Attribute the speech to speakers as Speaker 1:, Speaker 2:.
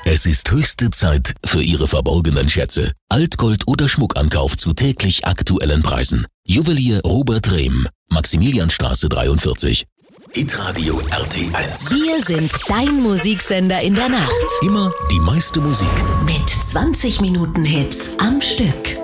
Speaker 1: Es ist höchste Zeit für Ihre verborgenen Schätze. Altgold oder Schmuckankauf zu täglich aktuellen Preisen. Juwelier Robert Rehm, Maximilianstraße 43. Hitradio RT1.
Speaker 2: Wir sind dein Musiksender in der Nacht.
Speaker 1: Immer die meiste Musik.
Speaker 2: Mit 20 Minuten Hits am Stück.